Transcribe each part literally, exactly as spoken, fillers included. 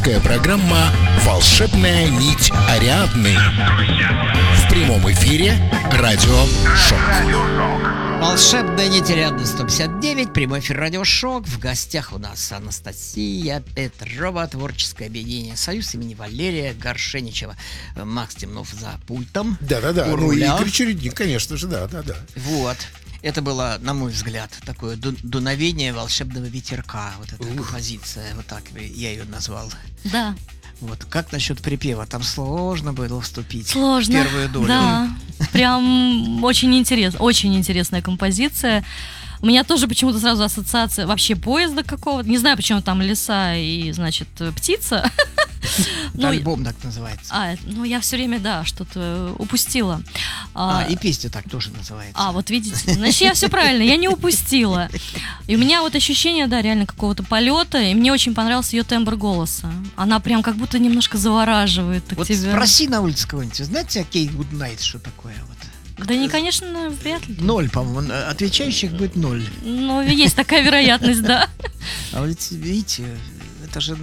Авторская программа «Волшебная нить Ариадны». В прямом эфире радио «Шок». Волшебная нить Ариадны сто пятьдесят девять, прямой эфир радио «Шок». В гостях у нас Анастасия Петрова, творческое объединение «Союз» имени Валерия Горшеничева. Макс Темнов за пультом. Да-да-да, ну и Игорь Чередник, конечно же, да-да-да. Вот. Это было, на мой взгляд, такое ду- дуновение волшебного ветерка. Вот эта Ух. композиция, вот так я ее назвал. Да. Вот как насчет припева? Там сложно было вступить Сложно. в первую долю. Да, прям очень интересно, очень интересная композиция. У меня тоже почему-то сразу ассоциация вообще поезда какого-то. Не знаю, почему там лиса и, значит, птица. Это альбом так называется. А, ну я все время, да, что-то упустила. А, и песня так тоже называется. А, вот видите, значит, я все правильно, я не упустила. И у меня вот ощущение, да, реально какого-то полета, и мне очень понравился ее тембр голоса. Она прям как будто немножко завораживает так Вот тебя. спроси на улице кого-нибудь, знаете, Окей Гуднайт, что такое? Вот. Да не, конечно, вряд ли. Ноль, по-моему, отвечающих будет ноль. Ну, есть такая вероятность, да. А вот видите, это же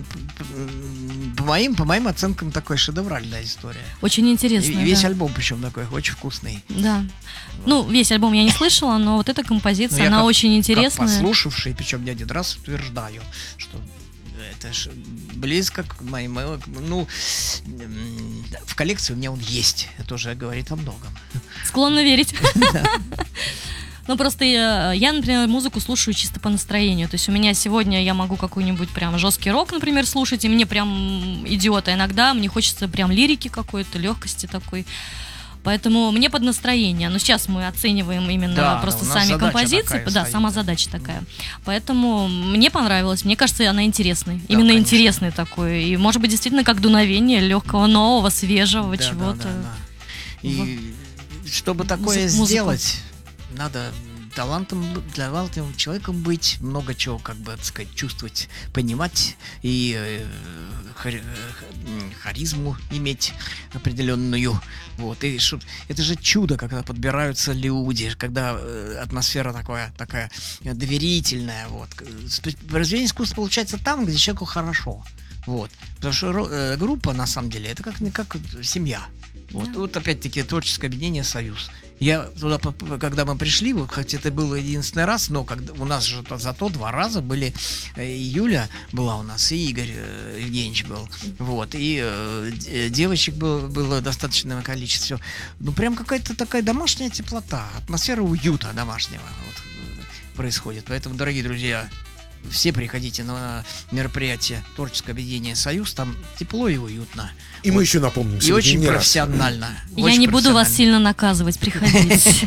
по моим, по моим оценкам такая шедевральная история. Очень интересно. И весь да. альбом причем такой очень вкусный. Да. Ну, весь альбом я не слышала, но вот эта композиция, Ну, я она как- очень Как интересная. послушавший, причем не один раз утверждаю, что это ж близко к моему, ну, м, в коллекции у меня он есть. Это уже говорит о многом. Склонна верить. Ну, просто я, я, например, музыку слушаю чисто по настроению. То есть у меня сегодня я могу какой-нибудь прям жесткий рок, например, слушать, и мне прям идет. А иногда мне хочется прям лирики какой-то, легкости такой. Поэтому мне под настроение. Но сейчас мы оцениваем именно Да, просто у нас сами задача композиции. такая Да, стоит, сама да. задача такая. Поэтому мне понравилось. Мне кажется, она интересной. Именно конечно. интересный такой. И, может быть, действительно, как дуновение легкого, нового, свежего Да, чего-то. да, да, да. И чтобы такое Музыку. сделать, надо талантом, талантливым человеком быть, много чего, как бы, так сказать, чувствовать, понимать и э, хари- э, харизму иметь определенную. Вот. И шо- это же чудо, когда подбираются люди, когда э, атмосфера такая, такая доверительная. Вот. Сп- Произведение искусства получается там, где человеку хорошо. Вот. Потому что ро- э, группа, на самом деле, это как, не как семья. Вот, Да. вот опять-таки творческое объединение «Союз». Я туда, поп- когда мы пришли, вот, хотя это был единственный раз, но когда, у нас же то- зато два раза были, э, и Юля была у нас, и Игорь э, Евгеньевич был, вот, и э, д- девочек было, было достаточное количество. Ну, прям какая-то такая домашняя теплота, атмосфера уюта домашнего вот, э, происходит. Поэтому, дорогие друзья, все приходите на мероприятие творческое объединение «Союз», там тепло и уютно. И мы еще напомним И сегодня очень не раз. профессионально. Я Очень не буду вас профессионально. сильно наказывать, приходите.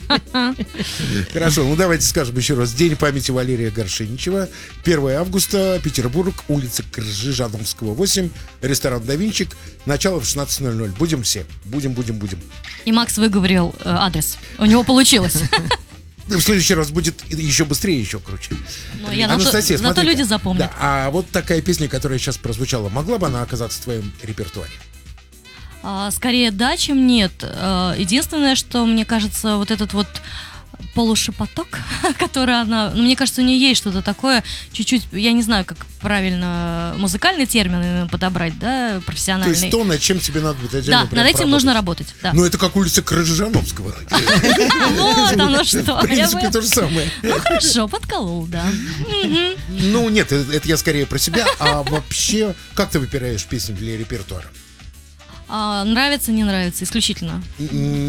Хорошо, ну давайте скажем еще раз. День памяти Валерия Горшеничева. первое августа, Петербург, улица Крыжижановского, восемь, ресторан «Да Винчик». Начало в шестнадцать ноль ноль. Будем все. Будем, будем, будем. И Макс выговорил э, адрес. У него получилось. В следующий раз будет еще быстрее, еще круче. Ну, я на то- Анастасия, зато смотри-ка. люди запомнят. Да, а вот такая песня, которая сейчас прозвучала, могла бы она оказаться в твоем репертуаре? А, скорее да, чем нет. А, единственное, что мне кажется, вот этот вот полушепоток, который она... Ну, мне кажется, у нее есть что-то такое, чуть-чуть, я не знаю, как правильно музыкальный термин подобрать, да, То профессиональный. есть то, над чем тебе надо будет отдельно Да, прям над этим нужно поработать. работать. Да. Ну, это как улица Крыжижановского. Вот оно что. В принципе, Я бы- то же самое. Ну, хорошо, подколол, да. Мгм. Ну, нет, это это я скорее про себя. А вообще, как ты выбираешь песни для репертуара? А, нравится, не нравится, исключительно. М,